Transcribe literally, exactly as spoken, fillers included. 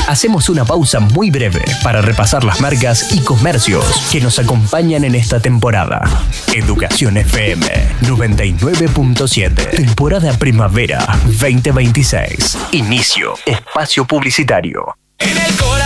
Hacemos una pausa muy breve para repasar las marcas y comercios que nos acompañan en esta temporada. Educación F M noventa y nueve punto siete. Temporada Primavera veinte veintiséis. Inicio. Espacio publicitario. En el corazón.